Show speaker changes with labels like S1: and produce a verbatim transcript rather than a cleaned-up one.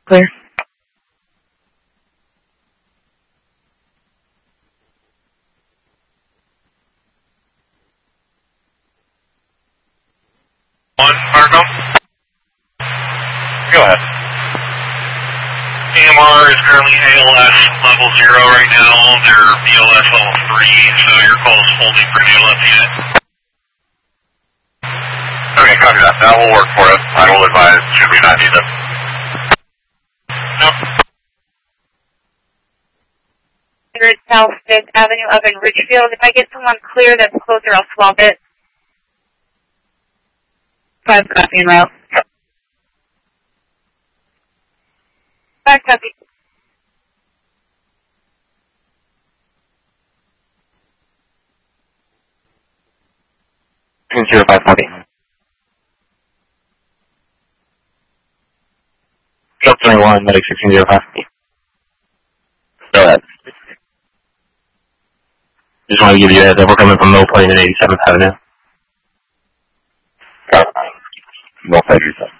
S1: clear.
S2: One, Marco. Go ahead. A M R is currently A L S level zero right now. They're B L S level three, so your call is holding for an A L S unit. Okay, copy that. That will work for us. I will advise. Should we not need them? Nope.
S1: South fifth Avenue up in Richfield. If I get someone clear that's closer, I'll swap it. Five copy en route. Five copy.
S3: Zero five copy. Truck twenty-one, medic sixteen zero five. Go ahead. Just want to give you a heads up. We're coming from Mill Plain and eighty-seventh Avenue. Go. Mill Plain.